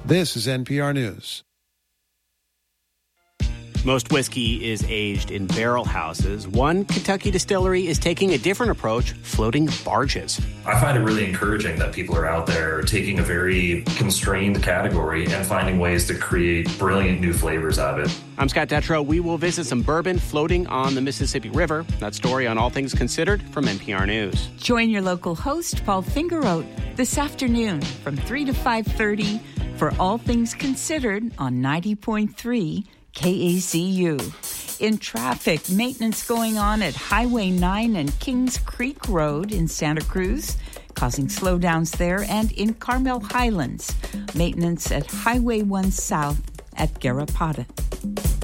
This is NPR News. Most whiskey is aged in barrel houses. One Kentucky distillery is taking a different approach, floating barges. I find it really encouraging that people are out there taking a very constrained category and finding ways to create brilliant new flavors out of it. I'm Scott Detrow. We will visit some bourbon floating on the Mississippi River. That story on All Things Considered from NPR News. Join your local host, Paul Fingeroth, this afternoon from 3 to 5:30 for All Things Considered on 90.3 KACU. In traffic, maintenance going on at Highway 9 and Kings Creek Road in Santa Cruz, causing slowdowns there, and in Carmel Highlands, maintenance at Highway 1 South at Garrapatta.